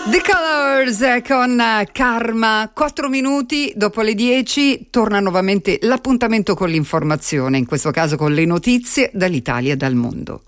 The Colors con Karma. 4 minuti dopo le 10 torna nuovamente l'appuntamento con l'informazione, in questo caso con le notizie dall'Italia e dal mondo.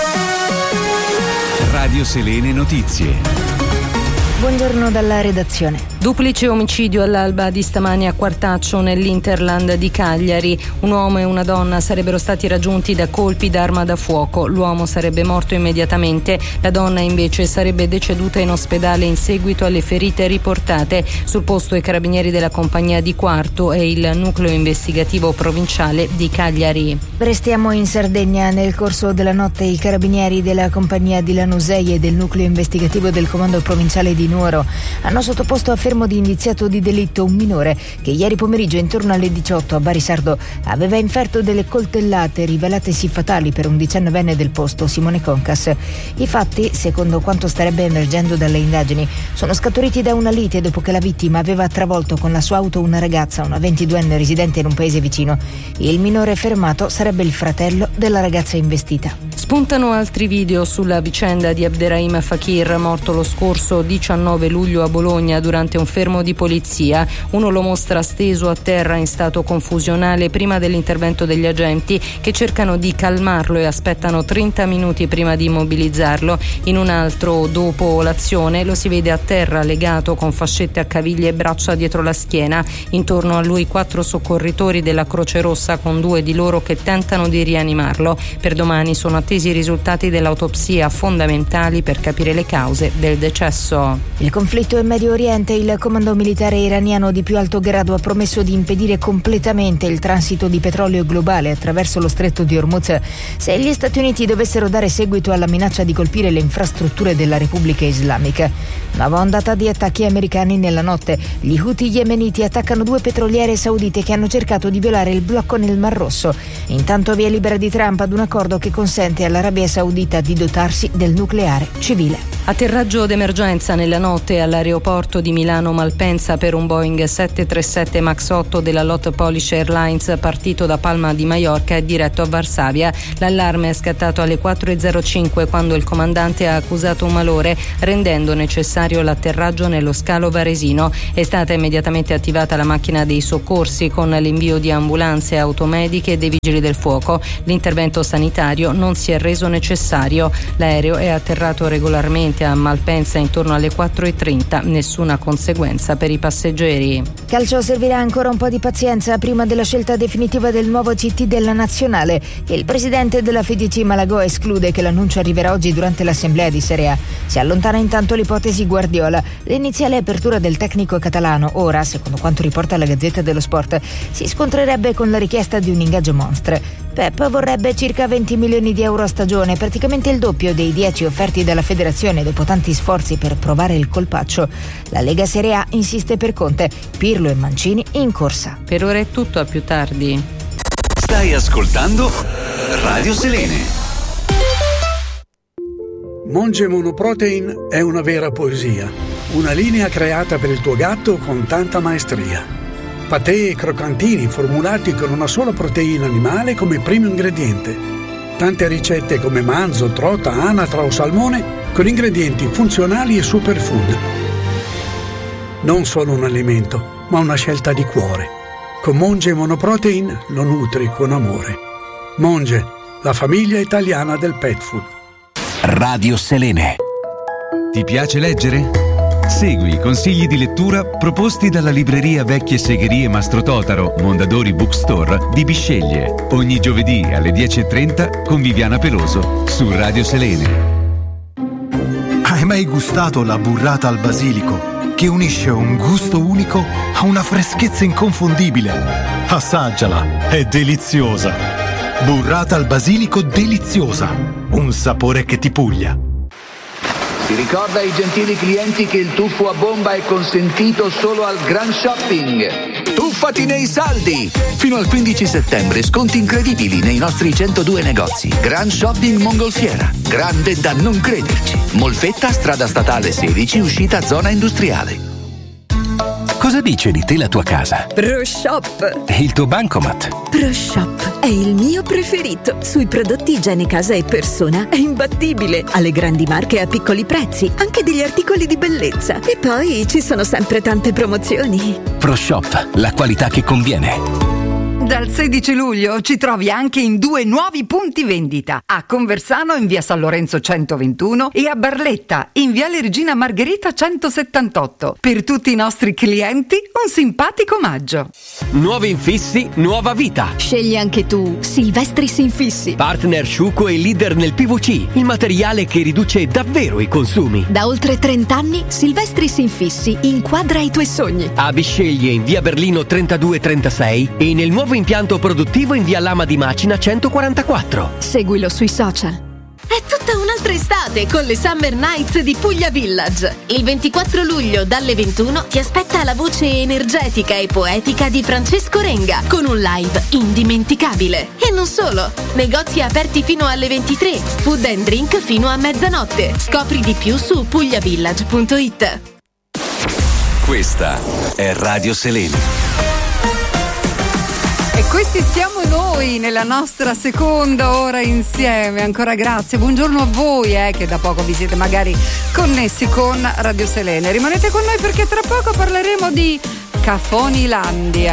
Radio Selene Notizie. Buongiorno dalla redazione. Duplice omicidio all'alba di stamani a Quartaccio nell'Interland di Cagliari. Un uomo e una donna sarebbero stati raggiunti da colpi d'arma da fuoco. L'uomo sarebbe morto immediatamente, la donna invece sarebbe deceduta in ospedale in seguito alle ferite riportate. Sul posto i carabinieri della compagnia di Quarto e il nucleo investigativo provinciale di Cagliari. Restiamo in Sardegna. Nel corso della notte i carabinieri della compagnia di Lanusei e del nucleo investigativo del comando provinciale di Nuoro hanno sottoposto a fermo di indiziato di delitto un minore che ieri pomeriggio intorno alle 18 a Barisardo aveva inferto delle coltellate rivelatesi fatali per un 19enne del posto, Simone Concas. I fatti, secondo quanto starebbe emergendo dalle indagini, sono scaturiti da una lite dopo che la vittima aveva travolto con la sua auto una ragazza, una 22enne residente in un paese vicino. Il minore fermato sarebbe il fratello della ragazza investita. Spuntano altri video sulla vicenda di Abderrahim Fakir, morto lo scorso 19 luglio a Bologna durante un fermo di polizia. Uno lo mostra steso a terra in stato confusionale prima dell'intervento degli agenti, che cercano di calmarlo e aspettano 30 minuti prima di immobilizzarlo. In un altro, dopo l'azione, lo si vede a terra legato con fascette a caviglie e braccia dietro la schiena. Intorno a lui 4 soccorritori della Croce Rossa, con 2 di loro che tentano di rianimarlo. Per domani sono attesi i risultati dell'autopsia, fondamentali per capire le cause del decesso. Il conflitto in Medio Oriente. Il comando militare iraniano di più alto grado ha promesso di impedire completamente il transito di petrolio globale attraverso lo stretto di Hormuz se gli Stati Uniti dovessero dare seguito alla minaccia di colpire le infrastrutture della Repubblica Islamica. Nuova ondata di attacchi americani nella notte. Gli Houthi yemeniti attaccano 2 petroliere saudite che hanno cercato di violare il blocco nel Mar Rosso. Intanto via libera di Trump ad un accordo che consente all'Arabia Saudita di dotarsi del nucleare civile. Atterraggio d'emergenza nella notte all'aeroporto di Milano Malpensa per un Boeing 737 MAX 8 della LOT Polish Airlines partito da Palma di Maiorca e diretto a Varsavia. L'allarme è scattato alle 4:05 quando il comandante ha accusato un malore, rendendo necessario l'atterraggio nello scalo varesino. È stata immediatamente attivata la macchina dei soccorsi con l'invio di ambulanze, automediche e dei vigili del fuoco. L'intervento sanitario non si è reso necessario. L'aereo è atterrato regolarmente a Malpensa intorno alle 4:30, nessuna conseguenza per i passeggeri. Calcio, servirà ancora un po' di pazienza prima della scelta definitiva del nuovo CT della Nazionale. Il presidente della FIGC Malagò esclude che l'annuncio arriverà oggi durante l'assemblea di Serie A. Si allontana intanto l'ipotesi Guardiola. L'iniziale apertura del tecnico catalano ora, secondo quanto riporta la Gazzetta dello Sport, si scontrerebbe con la richiesta di un ingaggio monstre. Pep vorrebbe circa 20 milioni di euro a stagione, praticamente il doppio dei 10 offerti dalla federazione dopo tanti sforzi per provare il colpaccio. La Lega Serie A insiste per Conte, Pirlo e Mancini in corsa. Per ora è tutto, a più tardi. Stai ascoltando Radio Selene. Monge Monoprotein è una vera poesia, una linea creata per il tuo gatto con tanta maestria. Patè e croccantini formulati con una sola proteina animale come primo ingrediente. Tante ricette come manzo, trota, anatra o salmone con ingredienti funzionali e superfood. Non solo un alimento, ma una scelta di cuore. Con Monge Monoprotein lo nutri con amore. Monge, la famiglia italiana del pet food. Radio Selene. Ti piace leggere? Segui i consigli di lettura proposti dalla libreria Vecchie Segherie Mastro Totaro, Mondadori Bookstore di Bisceglie. Ogni giovedì alle 10:30 con Viviana Peloso su Radio Selene. Hai mai gustato la burrata al basilico, che unisce un gusto unico a una freschezza inconfondibile? Assaggiala, è deliziosa. Burrata al basilico deliziosa, un sapore che ti puglia. Si ricorda ai gentili clienti che il tuffo a bomba è consentito solo al Grand Shopping. Tuffati nei saldi! Fino al 15 settembre sconti incredibili nei nostri 102 negozi. Grand Shopping Mongolfiera. Grande da non crederci. Molfetta, strada statale 16, uscita zona industriale. Cosa Cosa dice di te la tua casa? ProShop. E il tuo bancomat? ProShop è il mio preferito. Sui prodotti igiene casa e persona è imbattibile. Alle grandi marche a piccoli prezzi, anche degli articoli di bellezza. E poi ci sono sempre tante promozioni. ProShop, la qualità che conviene. Dal 16 luglio ci trovi anche in 2 nuovi punti vendita, a Conversano in via San Lorenzo 121 e a Barletta in viale Regina Margherita 178. Per tutti i nostri clienti un simpatico omaggio. Nuovi infissi, nuova vita. Scegli anche tu Silvestris Infissi. Partner sciuco e leader nel PVC, il materiale che riduce davvero i consumi. Da oltre 30 anni Silvestris Infissi inquadra i tuoi sogni. A Bisceglie in via Berlino 3236 e nel nuovo impianto produttivo in via Lama di Macina 144. Seguilo sui social. È tutta un'altra estate con le Summer Nights di Puglia Village. Il 24 luglio dalle 21 ti aspetta la voce energetica e poetica di Francesco Renga con un live indimenticabile. E non solo, negozi aperti fino alle 23, food and drink fino a mezzanotte. Scopri di più su pugliavillage.it. Questa è Radio Selene. E questi siamo noi nella nostra seconda ora insieme. Ancora grazie, buongiorno a voi che da poco vi siete magari connessi con Radio Selene. Rimanete con noi perché tra poco parleremo di Cafonilandia.